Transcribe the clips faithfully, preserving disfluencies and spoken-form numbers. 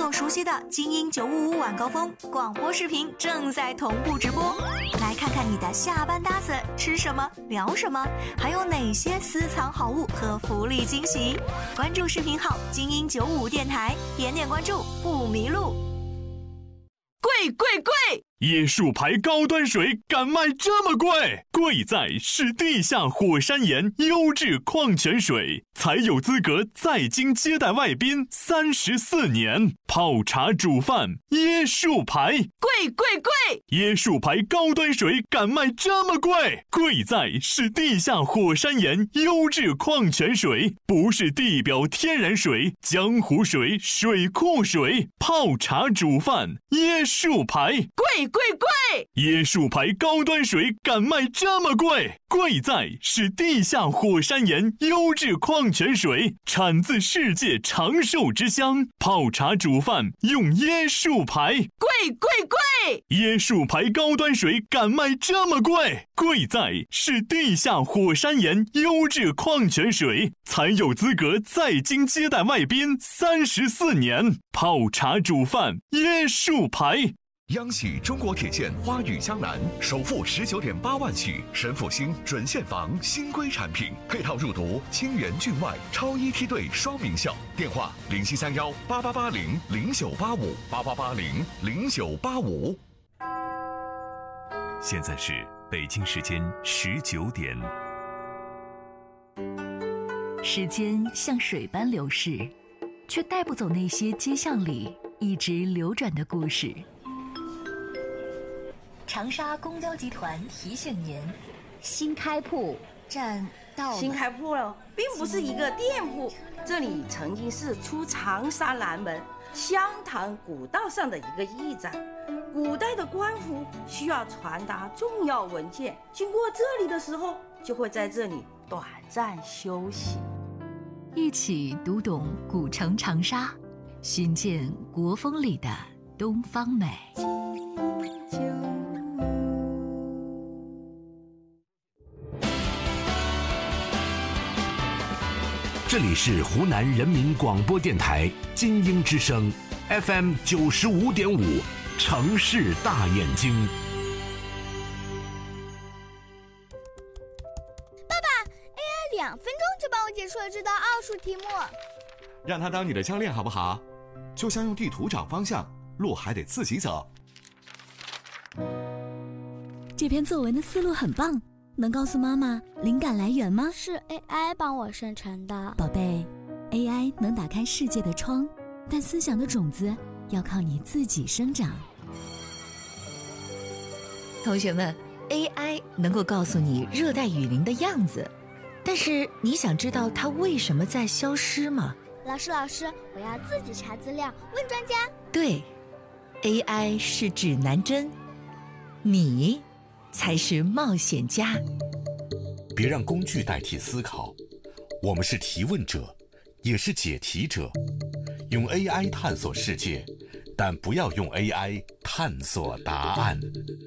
总熟悉的精英九五五晚高峰广播视频正在同步直播，来看看你的下班搭子吃什么聊什么，还有哪些私藏好物和福利惊喜。关注视频号精英九五五电台，点点关注不迷路。 贵贵贵！ 椰树牌高端水敢卖这么贵？贵在是地下火山岩优质矿泉水，才有资格在京接待外宾三十四年。泡茶煮饭，椰树牌， 贵贵贵！ 椰树牌高端水敢卖这么贵？贵在是地下火山岩优质矿泉水，不是地表天然水、江湖水、水库水。泡茶煮饭，椰树牌， 贵贵贵！ 椰树牌高端水敢卖这么贵？贵在是地下火山岩优质矿泉水，产自世界长寿之乡。泡茶煮饭用椰树牌， 贵贵贵！ 椰树牌高端水敢卖这么贵？贵在是地下火山岩优质矿泉水，才有资格在京接待外宾三十四年。泡茶煮饭，椰树牌。 央喜中国铁线花语江南首付十九点八万起，神复兴准现房新规产品，配套入读清源郡外超一梯队双名校。电话零七三幺八八八零零九八五八八八零零九八五。 现在是北京时间十九点。 时间像水般流逝，却带不走那些街巷里一直流转的故事。长沙公交集团提醒您：新开铺站到了。 新开铺了，并不是一个店铺，这里曾经是出长沙南门湘潭古道上的一个驿站。古代的官府需要传达重要文件，经过这里的时候，就会在这里短暂休息。 一起读懂古城长沙，寻见国风里的东方美。 这里是湖南人民广播电台精英之声 F M 九十五点五，城市大眼睛。 爸爸 ，A I 两分钟就帮我解出了这道奥数题目。 让他当你的教练好不好？就像用地图找方向，路还得自己走。 这篇作文的思路很棒。能告诉妈妈灵感来源吗？ 是 A I 帮我生成的。 宝贝 ，A I 能打开世界的窗，但思想的种子要靠你自己生长。 同学们 ，A I 能够告诉你热带雨林的样子，但是你想知道它为什么在消失吗？ 老师，老师，我要自己查资料，问专家。 对 ，A I 是指南针，你才是冒险家。 别让工具代替思考，我们是提问者，也是解题者。用 A I 探索世界，但不要用 A I 探索答案。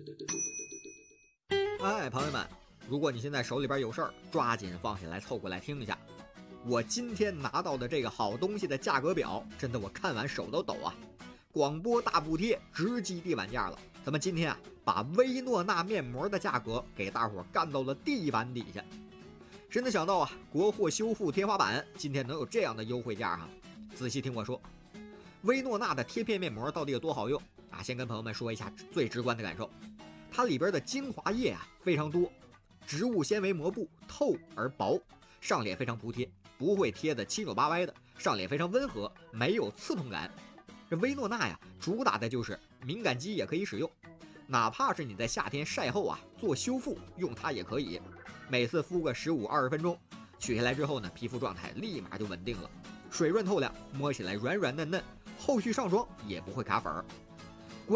哎，朋友们，如果你现在手里边有事儿，抓紧放下来，凑过来听一下。我今天拿到的这个好东西的价格表，真的我看完手都抖啊！广播大补贴，直击地板价了。咱们今天啊，把薇诺娜面膜的价格给大伙干到了地板底下。谁能想到啊，国货修复天花板今天能有这样的优惠价啊？仔细听我说，薇诺娜的贴片面膜到底有多好用啊？先跟朋友们说一下最直观的感受，它里边的精华液啊非常多，植物纤维膜布透而薄，上脸非常服帖，不会贴得七扭八歪的，上脸非常温和，没有刺痛感。这薇诺娜呀，主打的就是敏感肌也可以使用，哪怕是你在夏天晒后啊做修复，用它也可以。每次敷个十五二十分钟，取下来之后呢，皮肤状态立马就稳定了，水润透亮，摸起来软软嫩嫩，后续上妆也不会卡粉儿。